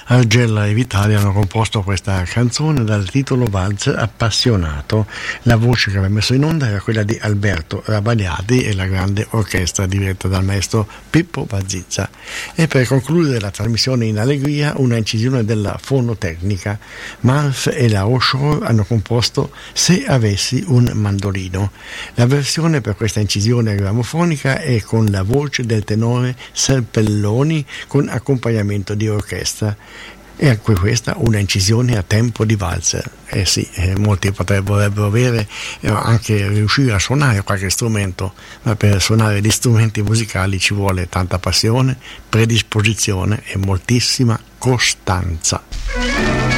Argella e Vitali hanno composto questa canzone dal titolo Valzer appassionato. La voce che aveva messo in onda era quella di Alberto Rabagliati e la grande orchestra diretta dal maestro Pippo Bazizza. E per concludere la trasmissione in allegria, una incisione della fonotecnica. Marf e la Oshore hanno composto Se avessi un mandolino. La versione per questa incisione grammofonica è con la voce del tenore Serpelloni con accompagnamento di orchestra. E anche questa una incisione a tempo di valzer. Molti vorrebbero avere anche riuscire a suonare qualche strumento, ma per suonare gli strumenti musicali ci vuole tanta passione, predisposizione e moltissima costanza.